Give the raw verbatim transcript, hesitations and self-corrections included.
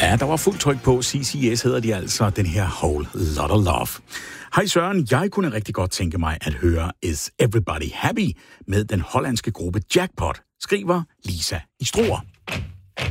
Ja, der var fuldt tryk på. C C S hedder de altså, den her Whole Lotta Love. Hej Søren, jeg kunne rigtig godt tænke mig at høre Is Everybody Happy med den hollandske gruppe Jackpot, skriver Lisa i Struer.